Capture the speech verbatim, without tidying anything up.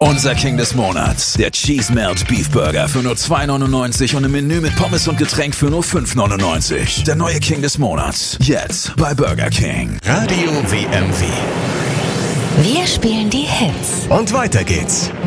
Unser King des Monats, der Cheese Melt Beef Burger für nur zwei neunundneunzig und ein Menü mit Pommes und Getränk für nur fünf neunundneunzig. Der neue King des Monats, jetzt bei Burger King. Radio W M W. Wir spielen die Hits. Und weiter geht's.